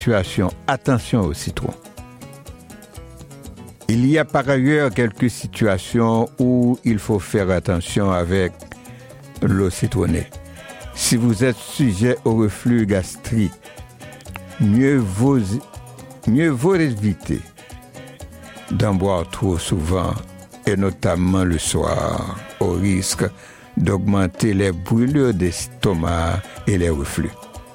Attention au citron. Il y a par ailleurs quelques situations où il faut faire attention avec l'eau citronnée. Si vous êtes sujet au reflux gastrique, mieux vaut éviter d'en boire trop souvent et notamment le soir, au risque d'augmenter les brûlures d'estomac et les reflux.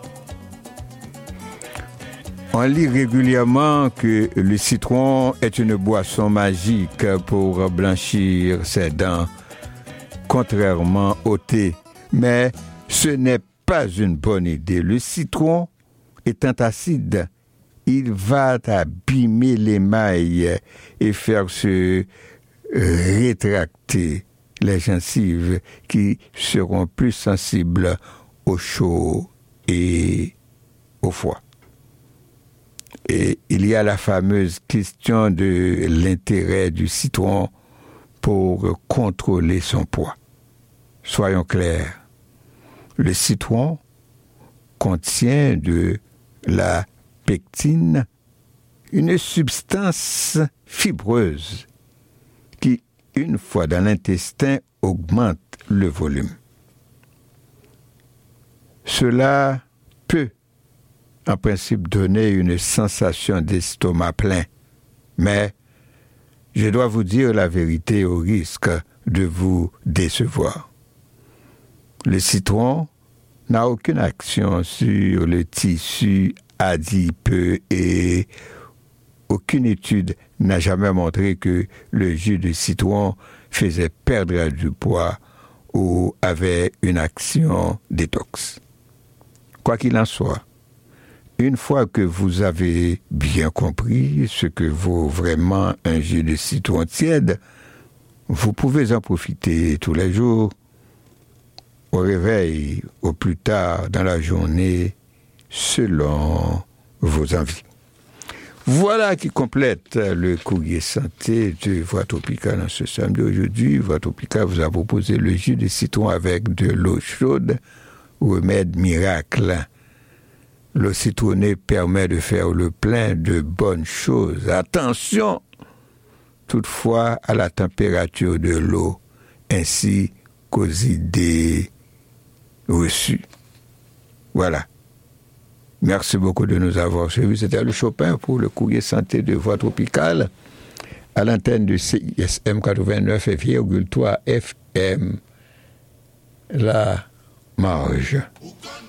On lit régulièrement que le citron est une boisson magique pour blanchir ses dents, contrairement au thé. Mais ce n'est pas une bonne idée. Le citron étant acide, il va abîmer l'émail et faire se rétracter les gencives qui seront plus sensibles au chaud et au froid. Et il y a la fameuse question de l'intérêt du citron pour contrôler son poids. Soyons clairs, le citron contient de la pectine, une substance fibreuse qui, une fois dans l'intestin, augmente le volume. Cela peut, en principe, donner une sensation d'estomac plein, mais je dois vous dire la vérité au risque de vous décevoir. Le citron n'a aucune action sur le tissu adipeux et aucune étude n'a jamais montré que le jus de citron faisait perdre du poids ou avait une action détox. Quoi qu'il en soit, une fois que vous avez bien compris ce que vaut vraiment un jus de citron tiède, vous pouvez en profiter tous les jours, au réveil, au plus tard dans la journée, selon vos envies. Voilà qui complète le courrier santé de Voix Tropicale en ce samedi. Aujourd'hui, Voix Tropicale vous a proposé le jus de citron avec de l'eau chaude, remède miracle. L'eau citronnée permet de faire le plein de bonnes choses. Attention, toutefois, à la température de l'eau, ainsi qu'aux idées reçues. Voilà. Merci beaucoup de nous avoir suivis. C'était le Chopin pour le courrier santé de Voix Tropicale à l'antenne de CISM 89,3 FM. La Marge.